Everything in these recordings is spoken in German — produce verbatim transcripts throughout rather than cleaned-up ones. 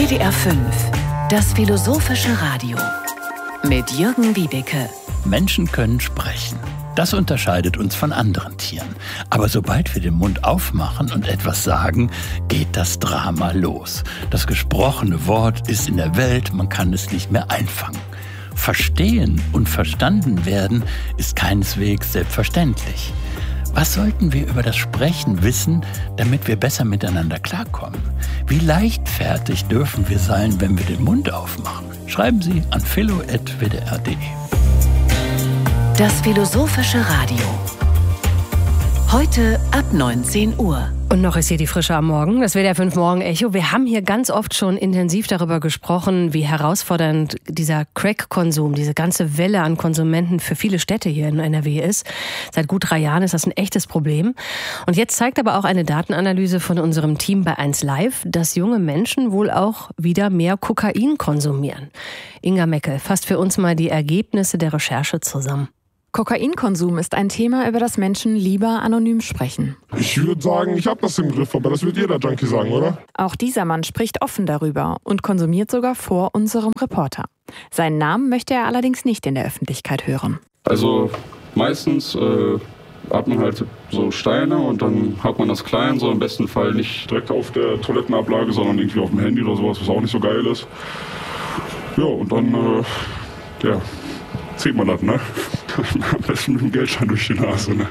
W D R fünf, das philosophische Radio mit Jürgen Wiebeke. Menschen können sprechen. Das unterscheidet uns von anderen Tieren. Aber sobald wir den Mund aufmachen und etwas sagen, geht das Drama los. Das gesprochene Wort ist in der Welt, man kann es nicht mehr einfangen. Verstehen und verstanden werden ist keineswegs selbstverständlich. Was sollten wir über das Sprechen wissen, damit wir besser miteinander klarkommen? Wie leichtfertig dürfen wir sein, wenn wir den Mund aufmachen? Schreiben Sie an philo at w d r punkt d e. Das philosophische Radio. Heute ab neunzehn Uhr. Und noch ist hier die Frische am Morgen, das W D R fünf Morgen-Echo. Wir haben hier ganz oft schon intensiv darüber gesprochen, wie herausfordernd dieser Crack-Konsum, diese ganze Welle an Konsumenten für viele Städte hier in N R W ist. Seit gut drei Jahren ist das ein echtes Problem. Und jetzt zeigt aber auch eine Datenanalyse von unserem Team bei eins Live, dass junge Menschen wohl auch wieder mehr Kokain konsumieren. Inga Meckel fasst für uns mal die Ergebnisse der Recherche zusammen. Kokainkonsum ist ein Thema, über das Menschen lieber anonym sprechen. Ich würde sagen, ich habe das im Griff, aber das wird jeder Junkie sagen, oder? Auch dieser Mann spricht offen darüber und konsumiert sogar vor unserem Reporter. Seinen Namen möchte er allerdings nicht in der Öffentlichkeit hören. Also meistens äh, hat man halt so Steine und dann hat man das klein, so im besten Fall nicht direkt auf der Toilettenablage, sondern irgendwie auf dem Handy oder sowas, was auch nicht so geil ist. Ja, und dann, äh, ja, zieht man das, ne? Am besten mit dem Geldschein durch die Nase, ne?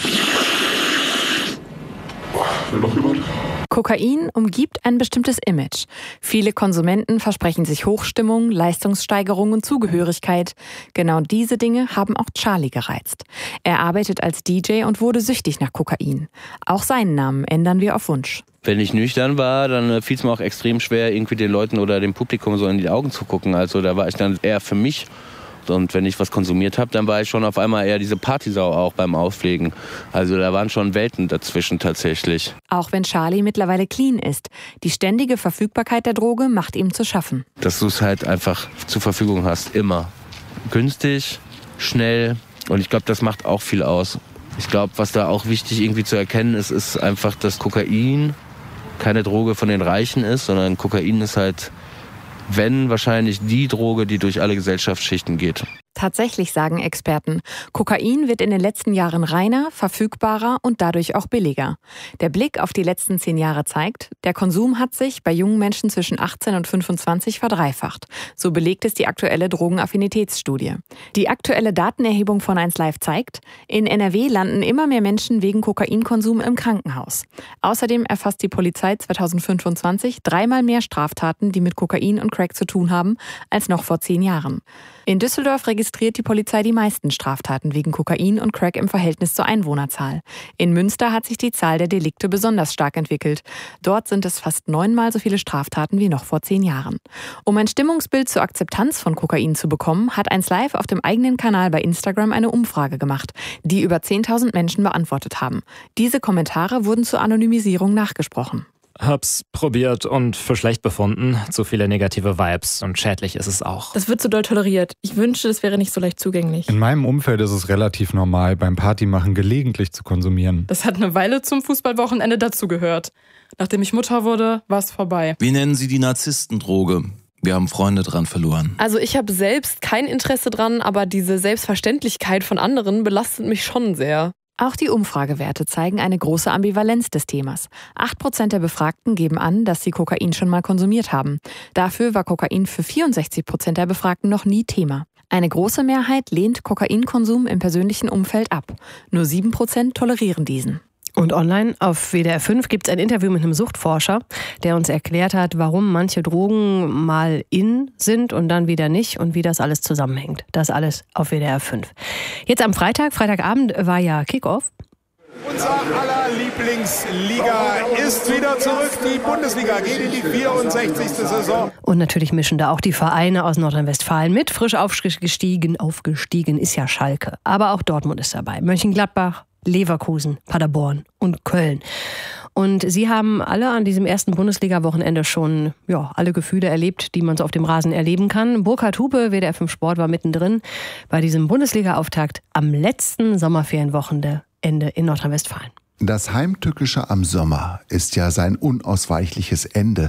Will noch jemand? Kokain umgibt ein bestimmtes Image. Viele Konsumenten versprechen sich Hochstimmung, Leistungssteigerung und Zugehörigkeit. Genau diese Dinge haben auch Charlie gereizt. Er arbeitet als D J und wurde süchtig nach Kokain. Auch seinen Namen ändern wir auf Wunsch. Wenn ich nüchtern war, dann fiel es mir auch extrem schwer, irgendwie den Leuten oder dem Publikum so in die Augen zu gucken. Also da war ich dann eher für mich. Und wenn ich was konsumiert habe, dann war ich schon auf einmal eher diese Partysau auch beim Auflegen. Also da waren schon Welten dazwischen tatsächlich. Auch wenn Charlie mittlerweile clean ist. Die ständige Verfügbarkeit der Droge macht ihm zu schaffen. Dass du es halt einfach zur Verfügung hast, immer. Günstig, schnell und ich glaube, das macht auch viel aus. Ich glaube, was da auch wichtig irgendwie zu erkennen ist, ist einfach, dass Kokain keine Droge von den Reichen ist, sondern Kokain ist halt, wenn wahrscheinlich die Droge, die durch alle Gesellschaftsschichten geht. Tatsächlich sagen Experten, Kokain wird in den letzten Jahren reiner, verfügbarer und dadurch auch billiger. Der Blick auf die letzten zehn Jahre zeigt, der Konsum hat sich bei jungen Menschen zwischen achtzehn und fünfundzwanzig verdreifacht. So belegt es die aktuelle Drogenaffinitätsstudie. Die aktuelle Datenerhebung von eins Live zeigt, in N R W landen immer mehr Menschen wegen Kokainkonsum im Krankenhaus. Außerdem erfasst die Polizei zweitausendfünfundzwanzig dreimal mehr Straftaten, die mit Kokain und Crack zu tun haben, als noch vor zehn Jahren. In Düsseldorf registriert die Polizei die meisten Straftaten wegen Kokain und Crack im Verhältnis zur Einwohnerzahl. In Münster hat sich die Zahl der Delikte besonders stark entwickelt. Dort sind es fast neunmal so viele Straftaten wie noch vor zehn Jahren. Um ein Stimmungsbild zur Akzeptanz von Kokain zu bekommen, hat eins Live auf dem eigenen Kanal bei Instagram eine Umfrage gemacht, die über zehntausend Menschen beantwortet haben. Diese Kommentare wurden zur Anonymisierung nachgesprochen. Hab's probiert und für schlecht befunden. Zu viele negative Vibes und schädlich ist es auch. Das wird zu doll toleriert. Ich wünschte, es wäre nicht so leicht zugänglich. In meinem Umfeld ist es relativ normal, beim Partymachen gelegentlich zu konsumieren. Das hat eine Weile zum Fußballwochenende dazugehört. Nachdem ich Mutter wurde, war es vorbei. Wie nennen Sie die Narzisstendroge? Wir haben Freunde dran verloren. Also ich habe selbst kein Interesse dran, aber diese Selbstverständlichkeit von anderen belastet mich schon sehr. Auch die Umfragewerte zeigen eine große Ambivalenz des Themas. Acht Prozent der Befragten geben an, dass sie Kokain schon mal konsumiert haben. Dafür war Kokain für vierundsechzig Prozent der Befragten noch nie Thema. Eine große Mehrheit lehnt Kokainkonsum im persönlichen Umfeld ab. Nur sieben Prozent tolerieren diesen. Und online auf W D R fünf gibt es ein Interview mit einem Suchtforscher, der uns erklärt hat, warum manche Drogen mal in sind und dann wieder nicht und wie das alles zusammenhängt. Das alles auf W D R fünf. Jetzt am Freitag, Freitagabend war ja Kickoff. Unser aller Lieblingsliga ist wieder zurück. Die Bundesliga geht in die vierundsechzigste Saison. Und natürlich mischen da auch die Vereine aus Nordrhein-Westfalen mit. Frisch aufgestiegen, aufgestiegen ist ja Schalke. Aber auch Dortmund ist dabei. Mönchengladbach, Leverkusen, Paderborn und Köln. Und sie haben alle an diesem ersten Bundesliga-Wochenende schon ja, alle Gefühle erlebt, die man so auf dem Rasen erleben kann. Burkhard Hupe, W D R fünf Sport, war mittendrin bei diesem Bundesliga-Auftakt am letzten Sommerferienwochenende in Nordrhein-Westfalen. Das Heimtückische am Sommer ist ja sein unausweichliches Ende.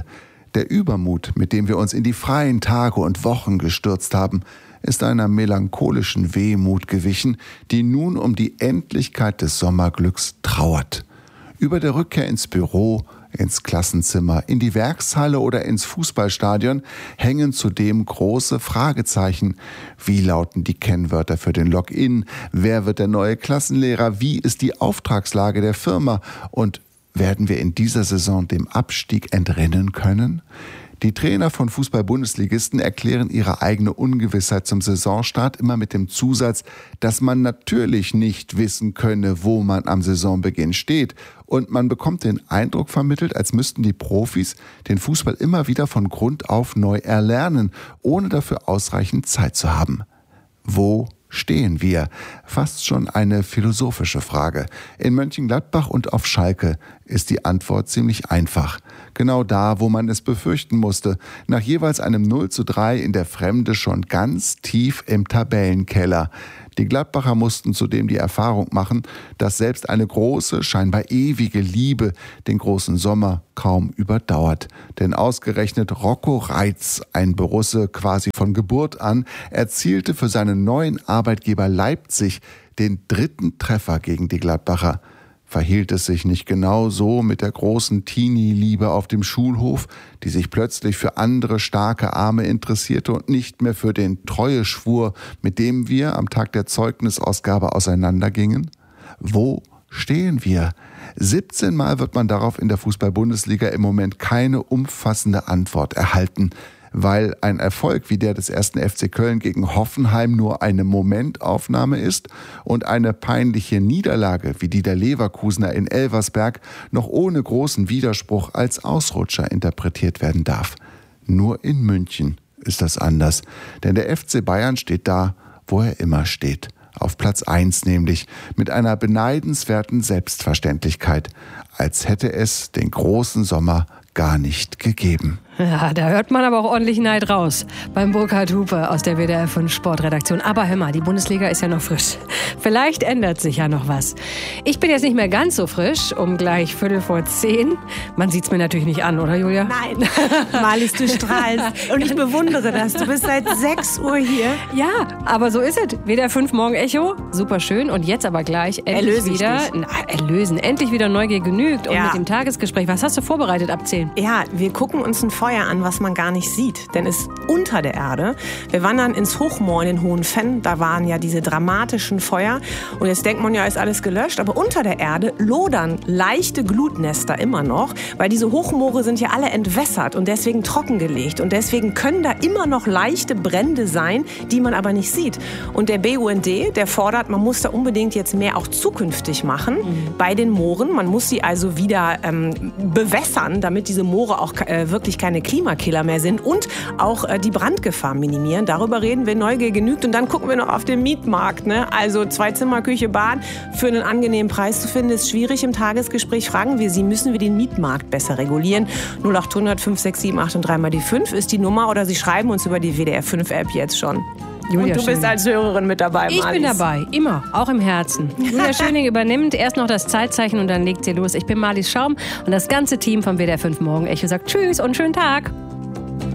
Der Übermut, mit dem wir uns in die freien Tage und Wochen gestürzt haben, ist einer melancholischen Wehmut gewichen, die nun um die Endlichkeit des Sommerglücks trauert. Über der Rückkehr ins Büro, ins Klassenzimmer, in die Werkshalle oder ins Fußballstadion hängen zudem große Fragezeichen. Wie lauten die Kennwörter für den Login? Wer wird der neue Klassenlehrer? Wie ist die Auftragslage der Firma? Und werden wir in dieser Saison dem Abstieg entrinnen können? Die Trainer von Fußball-Bundesligisten erklären ihre eigene Ungewissheit zum Saisonstart immer mit dem Zusatz, dass man natürlich nicht wissen könne, wo man am Saisonbeginn steht. Und man bekommt den Eindruck vermittelt, als müssten die Profis den Fußball immer wieder von Grund auf neu erlernen, ohne dafür ausreichend Zeit zu haben. Wo stehen wir? Fast schon eine philosophische Frage. In Mönchengladbach und auf Schalke ist die Antwort ziemlich einfach. Genau da, wo man es befürchten musste. Nach jeweils einem null zu drei in der Fremde schon ganz tief im Tabellenkeller. Die Gladbacher mussten zudem die Erfahrung machen, dass selbst eine große, scheinbar ewige Liebe den großen Sommer kaum überdauert. Denn ausgerechnet Rocco Reitz, ein Borusse quasi von Geburt an, erzielte für seinen neuen Arbeitgeber Leipzig den dritten Treffer gegen die Gladbacher. Verhielt es sich nicht genau so mit der großen Teenie-Liebe auf dem Schulhof, die sich plötzlich für andere starke Arme interessierte und nicht mehr für den Treueschwur, mit dem wir am Tag der Zeugnisausgabe auseinandergingen? Wo stehen wir? siebzehn Mal wird man darauf in der Fußball-Bundesliga im Moment keine umfassende Antwort erhalten, weil ein Erfolg wie der des ersten F C Köln gegen Hoffenheim nur eine Momentaufnahme ist und eine peinliche Niederlage wie die der Leverkusener in Elversberg noch ohne großen Widerspruch als Ausrutscher interpretiert werden darf. Nur in München ist das anders, denn der F C Bayern steht da, wo er immer steht. Auf Platz eins nämlich, mit einer beneidenswerten Selbstverständlichkeit, als hätte es den großen Sommer gar nicht gegeben. Ja, da hört man aber auch ordentlich Neid raus beim Burkhard Hupe aus der W D R fünf Sportredaktion. Aber hör mal, die Bundesliga ist ja noch frisch. Vielleicht ändert sich ja noch was. Ich bin jetzt nicht mehr ganz so frisch, um gleich Viertel vor zehn. Man sieht's mir natürlich nicht an, oder Julia? Nein, Marlies, du strahlst. Und ich bewundere das. Du bist seit sechs Uhr hier. Ja, aber so ist es. W D R fünf Morgen Echo, super schön. Und jetzt aber gleich endlich Erlöse wieder, na, erlösen, endlich wieder Neugier genügt. Und Ja. mit dem Tagesgespräch, was hast du vorbereitet ab zehn? Ja, wir gucken uns ein Feuer an, was man gar nicht sieht. Denn es ist unter der Erde. Wir wandern ins Hochmoor in den Hohen Fenn. Da waren ja diese dramatischen Feuer. Und jetzt denkt man ja, ist alles gelöscht. Aber unter der Erde lodern leichte Glutnester immer noch. Weil diese Hochmoore sind ja alle entwässert und deswegen trockengelegt. Und deswegen können da immer noch leichte Brände sein, die man aber nicht sieht. Und der B U N D, der fordert, man muss da unbedingt jetzt mehr auch zukünftig machen mhm. bei den Mooren. Man muss sie also wieder ähm, bewässern, damit diese Moore auch äh, wirklich keine Klimakiller mehr sind und auch äh, die Brandgefahr minimieren. Darüber reden wir Neugier genügt und dann gucken wir noch auf den Mietmarkt. Ne? Also zwei Zimmer, Küche, Bad für einen angenehmen Preis zu finden, ist schwierig im Tagesgespräch. Fragen wir Sie, müssen wir den Mietmarkt besser regulieren? null acht hundert fünf sechs sieben acht und drei mal die fünf ist die Nummer oder Sie schreiben uns über die W D R fünf App jetzt schon. Julia und du bist Schöning. als Hörerin mit dabei, Marlies. Ich bin dabei, immer, auch im Herzen. Julia Schöning übernimmt erst noch das Zeitzeichen und dann legt sie los. Ich bin Marlies Schaum und das ganze Team vom W D R fünf Morgen Echo sagt Tschüss und schönen Tag.